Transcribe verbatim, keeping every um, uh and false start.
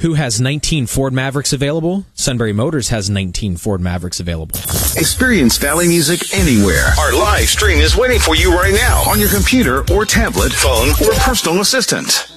Who has nineteen Ford Mavericks available? Sunbury Motors has nineteen Ford Mavericks available. Experience Valley Music anywhere. Our live stream is waiting for you right now on your computer or tablet, phone, or personal assistant.